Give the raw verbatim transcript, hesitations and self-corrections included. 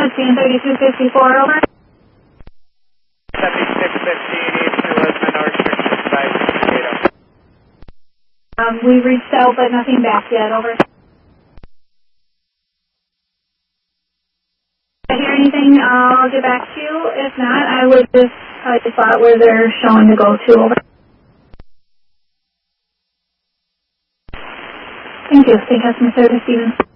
it's Dan thirty-two fifty-four, over. seventy-six fifty needs to listen or restriction by data. Um, we reached out, but nothing back yet, over. If I hear anything, I'll get back to you. If not, I would just tell you the spot where they're showing to go to, over. Thank you. State Customer Service, Stevens.